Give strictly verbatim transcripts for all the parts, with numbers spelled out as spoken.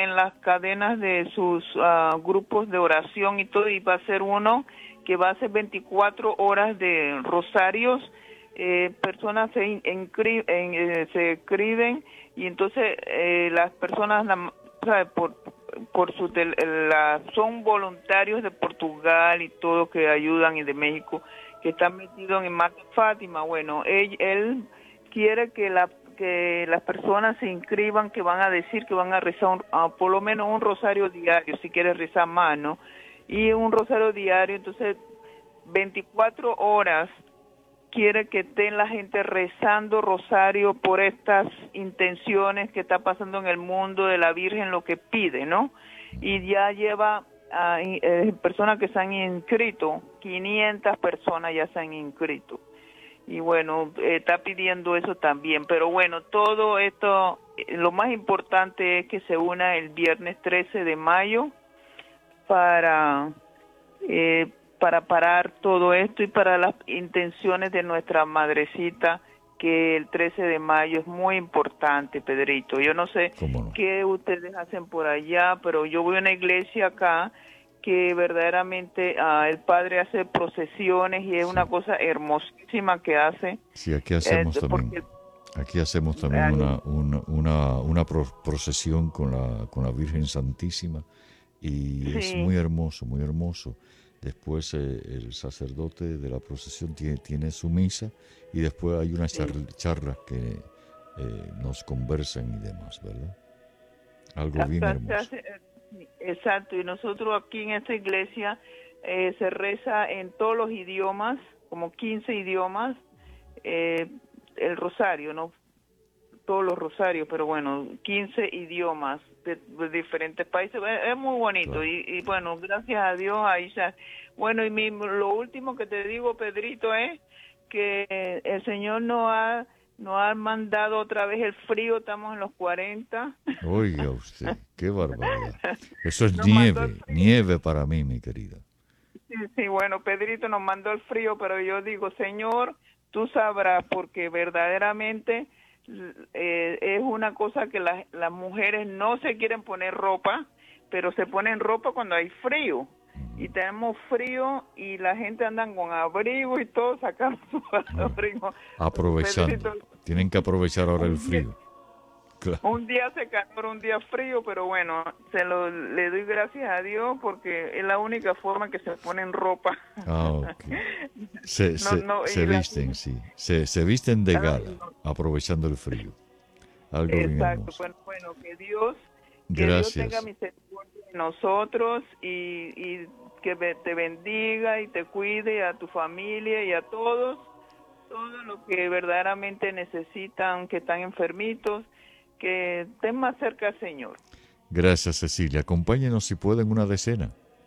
en las cadenas de sus uh, grupos de oración y todo, y va a ser uno que va a ser veinticuatro horas de rosarios. Eh, personas se, inscri en, eh, se escriben y entonces eh, las personas la, ¿sabe? por por su la, son voluntarios de Portugal y todo que ayudan, y de México que están metidos en Mar de Fátima. Bueno, él, él quiere que la que las personas se inscriban, que van a decir que van a rezar un, uh, por lo menos un rosario diario, si quieres rezar más, ¿no? Y un rosario diario, entonces veinticuatro horas quiere que estén la gente rezando rosario por estas intenciones que está pasando en el mundo de la Virgen, lo que pide, ¿no? Y ya lleva a eh, personas que se han inscrito, quinientas personas ya se han inscrito. Y bueno, eh, está pidiendo eso también. Pero bueno, todo esto, eh, lo más importante es que se una el viernes trece de mayo para... Eh, para parar todo esto y para las intenciones de nuestra madrecita, que el trece de mayo es muy importante, Pedrito. Yo no sé no? qué ustedes hacen por allá, pero yo voy a una iglesia acá que verdaderamente uh, el padre hace procesiones y es sí. una cosa hermosísima que hace. Sí, aquí hacemos eh, también. Porque, aquí hacemos también una, una, una, una procesión con la, con la Virgen Santísima y sí. es muy hermoso, muy hermoso. Después eh, el sacerdote de la procesión tiene, tiene su misa y después hay unas charla, charlas que eh, nos conversan y demás, ¿verdad? Algo Hasta bien hermoso. Hace, exacto, y nosotros aquí en esta iglesia eh, se reza en todos los idiomas, como quince idiomas, eh, el rosario, ¿no? Todos los rosarios, pero bueno, quince idiomas de, de diferentes países, es, es muy bonito, claro. y, y bueno, gracias a Dios, ahí ya, bueno, y mi, lo último que te digo, Pedrito, es que el Señor nos ha, nos ha mandado otra vez el frío, estamos en los cuarenta. Oiga usted, qué barbaridad. Eso es nos nieve, nieve para mí, mi querida. Sí, sí, bueno, Pedrito nos mandó el frío, pero yo digo, Señor, tú sabrás, porque verdaderamente... Eh, es una cosa que la, las mujeres no se quieren poner ropa, pero se ponen ropa cuando hay frío. Y tenemos frío y la gente anda con abrigo y todo, sacando su abrigo. Aprovechando. Pedrito, tienen que aprovechar ahora el frío. Claro. Un día hace calor, un día frío, pero bueno, se lo le doy gracias a Dios porque es la única forma que se ponen ropa. Ah, okay. Se, no, se, no, se visten, la... sí. Se, se visten de gala, no. aprovechando el frío. Algo Exacto. Bueno, bueno, que Dios, que gracias. Dios tenga misericordia de nosotros y, y que te bendiga y te cuide a tu familia y a todos, todos los que verdaderamente necesitan, que están enfermitos, que estén más cerca al Señor. Gracias, Cecilia. Acompáñenos si pueden una decena.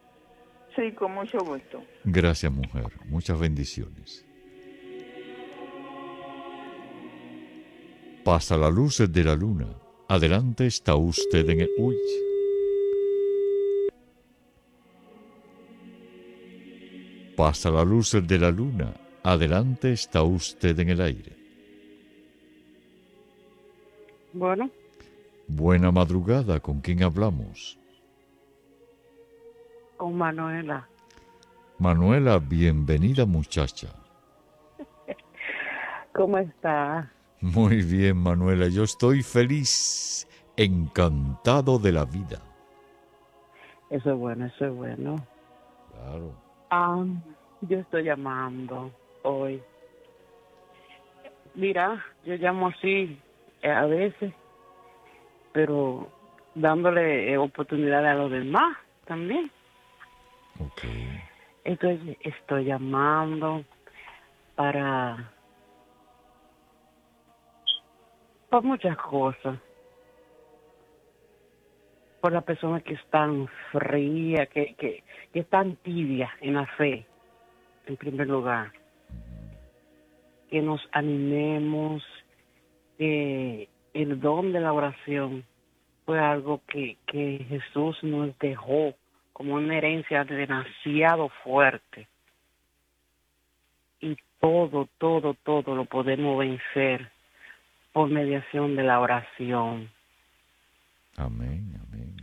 Sí, con mucho gusto. Gracias, mujer. Muchas bendiciones. Pasa la luz de la luna. Adelante está usted en el... Uy. Pasa la luz de la luna. Adelante está usted en el aire. Bueno. Buena madrugada, ¿con quién hablamos? Con Manuela. Manuela, bienvenida muchacha. ¿Cómo está? Muy bien, Manuela, yo estoy feliz, encantado de la vida. Eso es bueno, eso es bueno. Claro. Ah, yo estoy llamando hoy. Mira, yo llamo así a veces, pero dándole oportunidad a los demás también. Okay. Entonces estoy llamando para por muchas cosas, por las personas que están frías, que, que, que están tibias en la fe, en primer lugar, que nos animemos, que el don de la oración fue algo que, que Jesús nos dejó como una herencia demasiado fuerte. Y todo, todo, todo lo podemos vencer por mediación de la oración. Amén.